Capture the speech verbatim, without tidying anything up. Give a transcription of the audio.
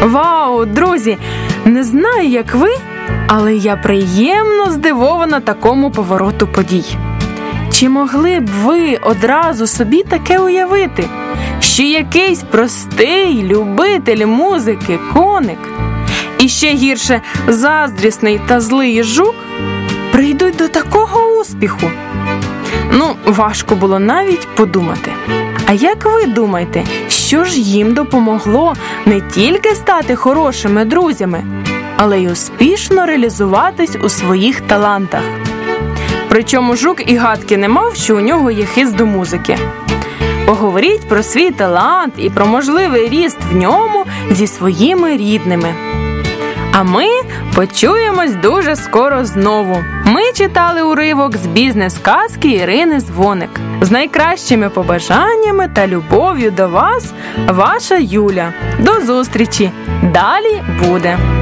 Вау, друзі! Не знаю, як ви, але я приємно здивована такому повороту подій. Чи могли б ви одразу собі таке уявити, що якийсь простий любитель музики коник, і ще гірше заздрісний та злий жук прийдуть до такого успіху? Ну, важко було навіть подумати. А як ви думаєте, що ж їм допомогло не тільки стати хорошими друзями, але й успішно реалізуватись у своїх талантах? Причому жук і гадки не мав, що у нього є хист до музики. Поговоріть про свій талант і про можливий ріст в ньому зі своїми рідними. А ми почуємось дуже скоро знову. Ми читали уривок з бізнес-казки Ірини Дзвоник. З найкращими побажаннями та любов'ю до вас, ваша Юля. До зустрічі! Далі буде!